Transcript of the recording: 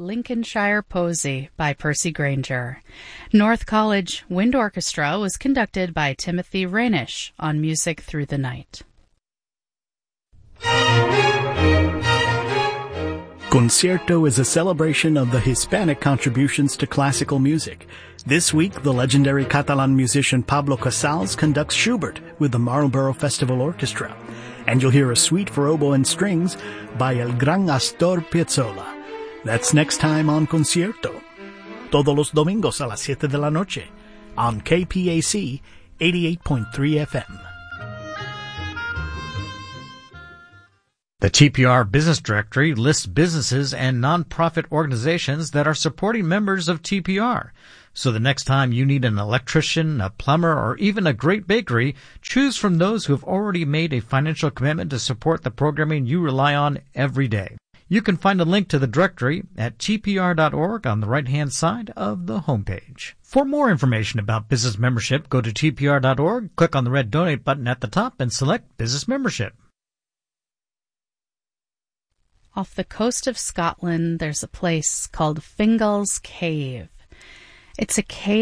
Lincolnshire Posy by Percy Grainger. North College Wind Orchestra was conducted by Timothy Rainish on Music Through the Night. Concierto is a celebration of the Hispanic contributions to classical music. This week, the legendary Catalan musician Pablo Casals conducts Schubert with the Marlborough Festival Orchestra. And you'll hear a suite for oboe and strings by El Gran Astor Piazzolla. That's next time on Concierto. Todos los domingos a las 7 de la noche on KPAC 88.3 FM. The TPR Business Directory lists businesses and nonprofit organizations that are supporting members of TPR. So the next time you need an electrician, a plumber, or even a great bakery, choose from those who have already made a financial commitment to support the programming you rely on every day. You can find a link to the directory at tpr.org on the right-hand side of the homepage. For more information about business membership, go to tpr.org, click on the red donate button at the top, and select business membership. Off the coast of Scotland, there's a place called Fingal's Cave. It's a cave